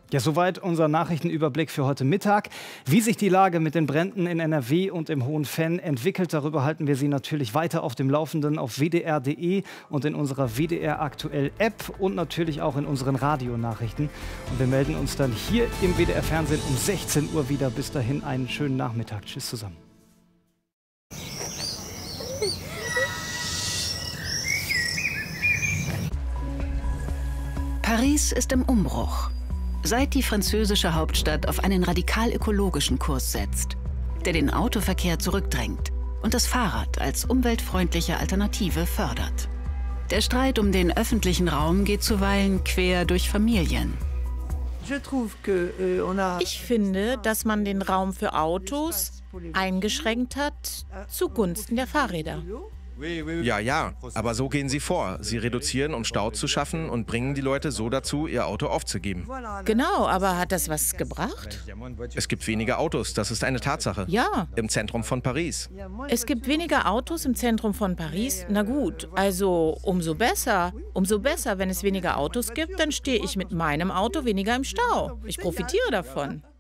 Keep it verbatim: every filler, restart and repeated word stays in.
Ja, soweit unser Nachrichtenüberblick für heute Mittag. Wie sich die Lage mit den Bränden in N R W und im Hohen Venn entwickelt, darüber halten wir Sie natürlich weiter auf dem Laufenden auf w d r punkt d e und in unserer W D R Aktuell App und natürlich auch in unseren Radionachrichten. Und wir melden uns dann hier im W D R Fernsehen um sechzehn Uhr wieder. Bis dahin einen schönen Nachmittag. Tschüss zusammen. Paris ist im Umbruch. Seit die französische Hauptstadt auf einen radikal ökologischen Kurs setzt, der den Autoverkehr zurückdrängt und das Fahrrad als umweltfreundliche Alternative fördert. Der Streit um den öffentlichen Raum geht zuweilen quer durch Familien. Ich finde, dass man den Raum für Autos eingeschränkt hat zugunsten der Fahrräder. Ja, ja, aber so gehen sie vor. Sie reduzieren, um Stau zu schaffen und bringen die Leute so dazu, ihr Auto aufzugeben. Genau, aber hat das was gebracht? Es gibt weniger Autos, das ist eine Tatsache. Ja. Im Zentrum von Paris. Es gibt weniger Autos im Zentrum von Paris? Na gut, also umso besser. Umso besser, wenn es weniger Autos gibt, dann stehe ich mit meinem Auto weniger im Stau. Ich profitiere davon.